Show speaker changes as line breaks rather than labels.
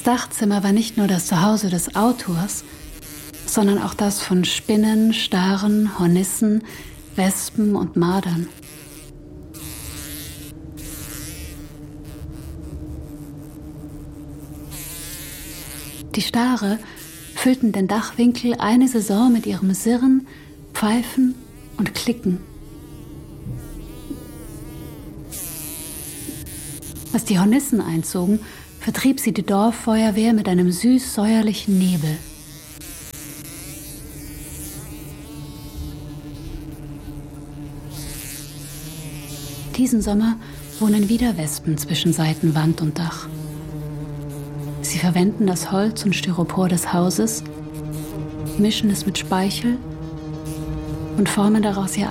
Das Dachzimmer war nicht nur das Zuhause des Autors, sondern auch das von Spinnen, Staren, Hornissen, Wespen und Mardern. Die Stare füllten den Dachwinkel eine Saison mit ihrem Sirren, Pfeifen und Klicken. Als die Hornissen einzogen, vertrieb sie die Dorffeuerwehr mit einem süß-säuerlichen Nebel. Diesen Sommer wohnen wieder Wespen zwischen Seitenwand und Dach. Sie verwenden das Holz und Styropor des Hauses, mischen es mit Speichel und formen daraus ihr